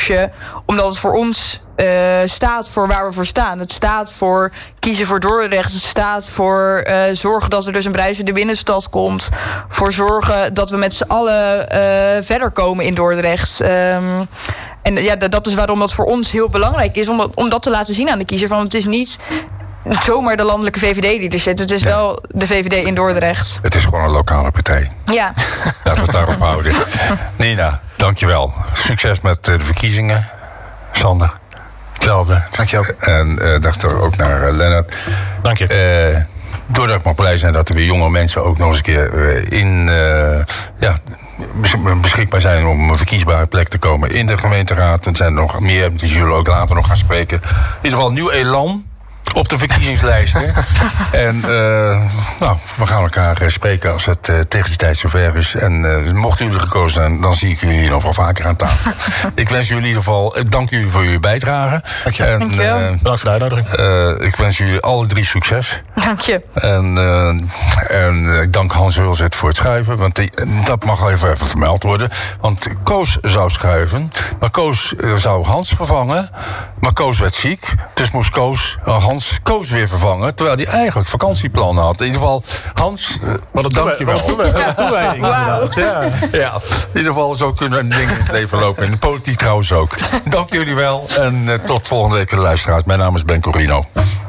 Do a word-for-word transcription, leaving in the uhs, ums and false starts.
kiezen omdat het voor ons uh, staat voor waar we voor staan. Het staat voor kiezen voor Dordrecht. Het staat voor uh, zorgen dat er dus een bruisende binnenstad komt. Voor zorgen dat we met z'n allen uh, verder komen in Dordrecht. Um, en ja, dat is waarom dat voor ons heel belangrijk is. Om dat, om dat te laten zien aan de kiezer. Van het is niet zomaar de landelijke V V D die er zit. Het is ja. wel de V V D in Dordrecht. Het is gewoon een lokale partij. Ja. Laten we het daarop houden. Nina, dankjewel. Succes met de verkiezingen. Sander, hetzelfde. Dankjewel. En uh, dacht ook naar uh, Lennart. Dank je. Uh, doordat ik maar blij zijn dat er weer jonge mensen ook nog eens een keer uh, in... Uh, ja, beschikbaar zijn om een verkiesbare plek te komen in de gemeenteraad. Er zijn er nog meer, die zullen ook later nog gaan spreken. In ieder geval nieuw elan op de verkiezingslijsten. En uh, nou, we gaan elkaar uh, spreken als het uh, tegen die tijd zover is. En uh, mochten jullie gekozen zijn, dan zie ik jullie nog wel vaker aan tafel. Ik wens jullie in ieder geval, uh, dank jullie voor jullie bijdrage. Dank je. En, Dank je. Uh, Bedankt voor de uitnodiging. Uh, ik wens jullie alle drie succes. Dank je. En, uh, en uh, ik dank Hans Hulzet voor het schuiven. Want die, dat mag wel even, even vermeld worden. Want Koos zou schuiven. Maar Koos uh, zou Hans vervangen. Maar Koos werd ziek. Dus moest Koos, uh, Hans Koos weer vervangen. Terwijl hij eigenlijk vakantieplannen had. In ieder geval, Hans, uh, wat een dankjewel. Toewijding. Wauw. Ja. Ja, in ieder geval zo kunnen dingen in het leven lopen. In de politiek trouwens ook. Dank jullie wel. En uh, tot volgende week, luisteraars. Mijn naam is Ben Corino.